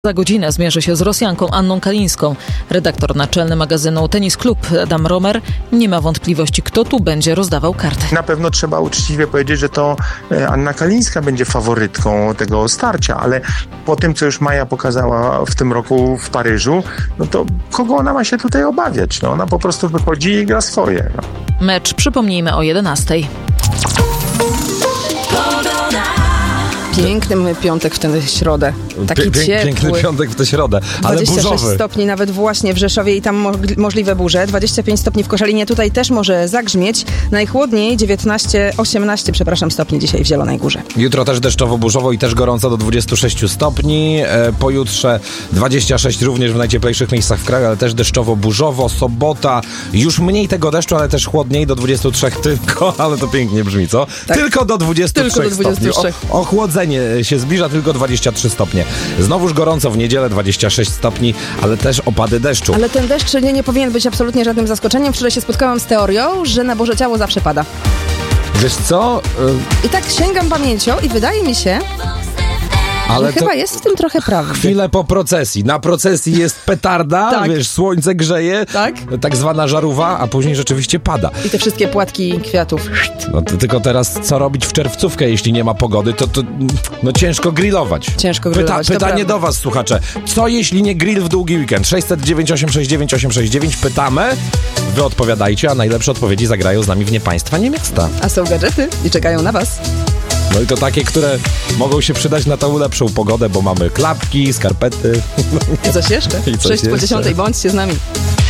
Za godzinę zmierzy się z Rosjanką Anną Kalińską. Redaktor naczelny magazynu Tennis Club Adam Romer nie ma wątpliwości, kto tu będzie rozdawał karty. Na pewno trzeba uczciwie powiedzieć, że to Anna Kalińska będzie faworytką tego starcia, ale po tym, co już Maja pokazała w tym roku w Paryżu, no to kogo ona ma się tutaj obawiać? No, ona po prostu wychodzi i gra swoje. No. Mecz przypomnijmy o 11:00. Piękny mamy piątek w tę środę. Taki ciepły. Piękny piątek w tę środę, ale 26 burzowy. stopni nawet właśnie w Rzeszowie i tam możliwe burze. 25 stopni w Koszalinie. Tutaj też może zagrzmieć. Najchłodniej 18 stopni dzisiaj w Zielonej Górze. Jutro też deszczowo-burzowo i też gorąco do 26 stopni. Pojutrze 26 również w najcieplejszych miejscach w kraju, ale też deszczowo-burzowo. Sobota już mniej tego deszczu, ale też chłodniej do 23 tylko, ale to pięknie brzmi, co? Tak. Tylko do 23 Tylko do 23. stopni. Ochłodzenie się zbliża, tylko 23 stopnie. Znowuż gorąco w niedzielę, 26 stopni, ale też opady deszczu. Ale ten deszcz nie powinien być absolutnie żadnym zaskoczeniem. Wczoraj się spotkałam z teorią, że na Boże Ciało zawsze pada. Wiesz co? I tak sięgam pamięcią i wydaje mi się, Ale chyba jest w tym trochę prawdy. Chwilę po procesji. Na procesji jest petarda, Tak. wiesz, słońce grzeje, tak zwana żarówa, a później rzeczywiście pada. I te wszystkie płatki kwiatów. No tylko teraz co robić w czerwcówkę, jeśli nie ma pogody, to no ciężko grillować. Ciężko grillować, to Pytanie prawda. do was, słuchacze. Co jeśli nie grill w długi weekend? 609 869 869 pytamy. Wy odpowiadajcie, a najlepsze odpowiedzi zagrają z nami w Nie Państwa, nie Miasta. A są gadżety i czekają na was. No i to takie, które mogą się przydać na tą lepszą pogodę, bo mamy klapki, skarpety. I coś jeszcze? I coś 6 po jeszcze. 10, bądźcie z nami.